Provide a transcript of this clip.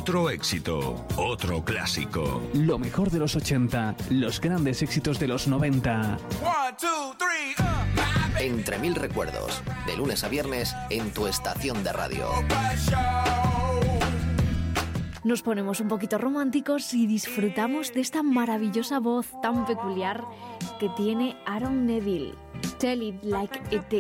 Otro éxito, otro clásico. Lo mejor de los 80, los grandes éxitos de los 90. 1, 2, 3, Entre mil recuerdos, de lunes a viernes en tu estación de radio. Nos ponemos un poquito románticos y disfrutamos de esta maravillosa voz tan peculiar que tiene Aaron Neville. Tell it like it is.